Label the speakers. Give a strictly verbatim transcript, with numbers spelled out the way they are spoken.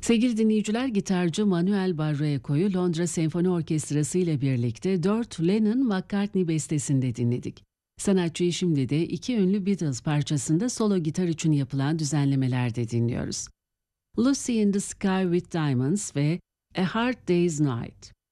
Speaker 1: Sevgili dinleyiciler, gitarcı Manuel Barrueco'yu Londra Senfoni Orkestrası ile birlikte dört Lennon-McCartney bestesinde dinledik. Sanatçıyı şimdi de iki ünlü Beatles parçasında solo gitar için yapılan düzenlemelerde dinliyoruz. Lucy in the Sky with Diamonds ve A Hard Day's Night.